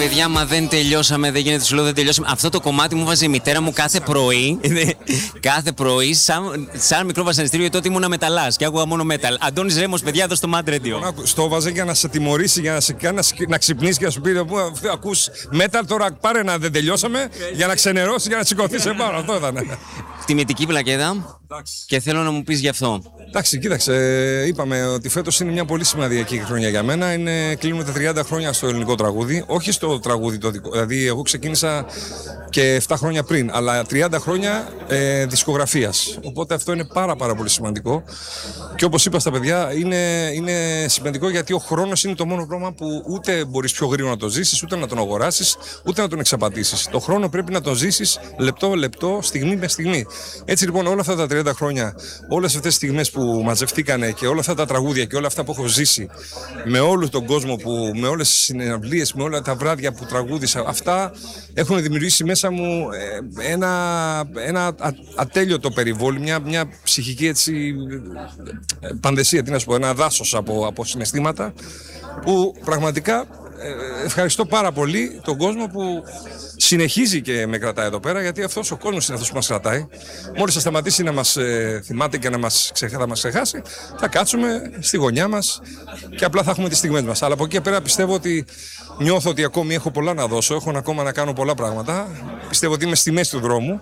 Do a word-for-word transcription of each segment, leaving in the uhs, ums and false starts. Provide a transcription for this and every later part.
παιδιά, μα δεν τελειώσαμε, δεν γίνεται, σου λέω δεν τελειώσαμε. Αυτό το κομμάτι μου βάζει η μητέρα μου κάθε πρωί. Κάθε πρωί, σαν, σαν μικρό βασανιστήριο, τότε ήμουνα μεταλλάς και άκουγα μόνο metal. Αντώνης Ρέμος, παιδιά, εδώ στο Mad Radio. Στο βάζε για να σε τιμωρήσει, για να σε κάνει να ξυπνήσει και να σου πει: ακούς metal, τώρα πάρε να δεν τελειώσαμε, για να ξενερώσει, για να σηκωθεί επάνω. Αυτό ήταν. Τιμητική πλακέδα. Και θέλω να μου πεις γι' αυτό. Εντάξει, κοίταξε, είπαμε ότι φέτος είναι μια πολύ σημαντική χρονιά για μένα. Είναι, κλείνουμε τα τριάντα χρόνια στο ελληνικό τραγούδι. Όχι στο τραγούδι το δικό. Δηλαδή, εγώ ξεκίνησα και επτά χρόνια πριν, αλλά τριάντα χρόνια ε, δισκογραφίας. Οπότε αυτό είναι πάρα, πάρα πολύ σημαντικό. Και όπως είπα στα παιδιά, είναι, είναι σημαντικό γιατί ο χρόνος είναι το μόνο πράγμα που ούτε μπορείς πιο γρήγορα να το ζήσεις, ούτε να τον αγοράσεις, ούτε να τον εξαπατήσεις. Το χρόνο πρέπει να τον ζήσεις λεπτό, λεπτό, στιγμή με στιγμή. Έτσι λοιπόν, όλα αυτά τα τριάντα χρόνια, όλες αυτές τις στιγμές που μαζευτήκανε και όλα αυτά τα τραγούδια και όλα αυτά που έχω ζήσει με όλο τον κόσμο, που, με όλες τις συναυλίες, με όλα τα βράδια που τραγούδισα, αυτά έχουν δημιουργήσει μέσα μου ένα, ένα α, ατέλειωτο περιβόλι, μια, μια ψυχική έτσι, πανδεσία, τι να σου πω, ένα δάσος από, από συναισθήματα που πραγματικά ευχαριστώ πάρα πολύ τον κόσμο που συνεχίζει και με κρατάει εδώ πέρα, γιατί αυτός ο κόσμος είναι αυτός που μας κρατάει. Μόλις θα σταματήσει να μας ε, θυμάται και να μας, ξεχά, θα μας ξεχάσει, θα κάτσουμε στη γωνιά μας και απλά θα έχουμε τις στιγμές μας. Αλλά από εκεί και πέρα πιστεύω ότι νιώθω ότι ακόμη έχω πολλά να δώσω, έχω ακόμα να κάνω πολλά πράγματα. Πιστεύω ότι είμαι στη μέση του δρόμου.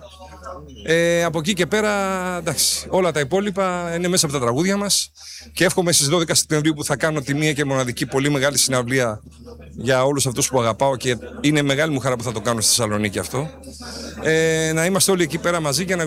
Ε, από εκεί και πέρα, εντάξει, όλα τα υπόλοιπα είναι μέσα από τα τραγούδια μας και εύχομαι στις δώδεκα Σεπτεμβρίου που θα κάνω τη μία και μοναδική πολύ μεγάλη συναυλία για όλους αυτούς που αγαπάω και είναι μεγάλη μου χαρά που θα το κάνω στη Θεσσαλονίκη αυτό, ε, να είμαστε όλοι εκεί πέρα μαζί για να,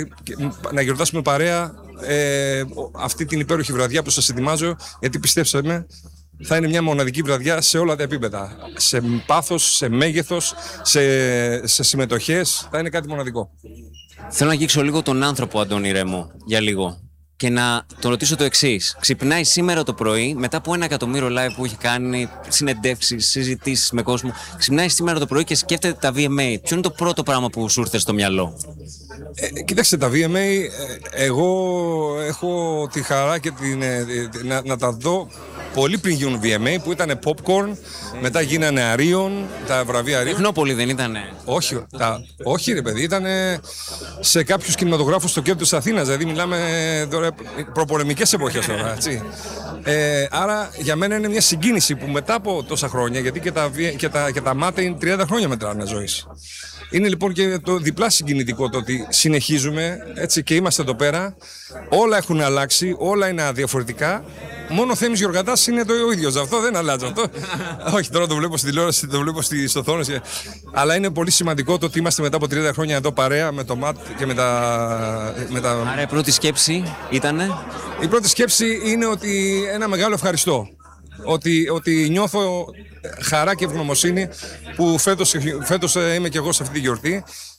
να γιορτάσουμε παρέα ε, αυτή την υπέροχη βραδιά που σας ετοιμάζω, γιατί πιστέψτε με, θα είναι μια μοναδική βραδιά σε όλα τα επίπεδα. Σε πάθος, σε μέγεθος, σε, σε συμμετοχές. Θα είναι κάτι μοναδικό. Θέλω να αγγίξω λίγο τον άνθρωπο Αντώνη Ρέμο για λίγο και να τον ρωτήσω το εξής. Ξυπνάει σήμερα το πρωί, μετά από ένα εκατομμύριο live που έχει κάνει, συνεντεύξεις, συζητήσεις με κόσμο, ξυπνάει σήμερα το πρωί και σκέφτεται τα βι εμ έι. Ποιο είναι το πρώτο πράγμα που σου ήρθε στο μυαλό? Ε, κοιτάξτε, τα βι εμ έι, ε, εγώ έχω τη χαρά και την, ε, να, να τα δω πολύ πριν γίνουν βι εμ έι, που ήταν Popcorn, μετά γίνανε Αρίων, τα βραβεία Αρίων. Τεχνόπολη δεν ήτανε? Όχι, τα, όχι ρε παιδί, ήταν σε κάποιους κινηματογράφους στο κέντρο της Αθήνας, δηλαδή μιλάμε τώρα, προπολεμικές εποχές τώρα, έτσι. Ε, άρα για μένα είναι μια συγκίνηση που μετά από τόσα χρόνια, γιατί και τα, και τα, και τα μάτια είναι τριάντα χρόνια μετράνε ζωής. Είναι λοιπόν και το διπλά συγκινητικό το ότι συνεχίζουμε έτσι και είμαστε εδώ πέρα. Όλα έχουν αλλάξει, όλα είναι αδιαφορετικά. Μόνο ο Θέμης Γιοργαντάς είναι το ίδιο. Αυτό δεν αλλάζει αυτό. Όχι, τώρα το βλέπω στην τηλεόραση, το βλέπω στις οθόνες. Αλλά είναι πολύ σημαντικό το ότι είμαστε μετά από τριάντα χρόνια εδώ παρέα με το ΜΑΤ και με τα. Με τα... Άρα η πρώτη σκέψη ήτανε? Η πρώτη σκέψη είναι ότι ένα μεγάλο ευχαριστώ. Ότι, ότι νιώθω χαρά και ευγνωμοσύνη που φέτος, φέτος είμαι και εγώ σε αυτή τη γιορτή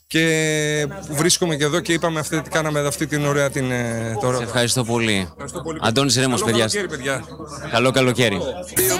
και που βρίσκομαι και εδώ και είπαμε αυτή, κάναμε αυτή την ωραία την τώρα. Σε ευχαριστώ πολύ. Ευχαριστώ πολύ. Αντώνης Ρέμος, παιδιά. Καλό καλοκαίρι, παιδιά. Καλό καλοκαίρι.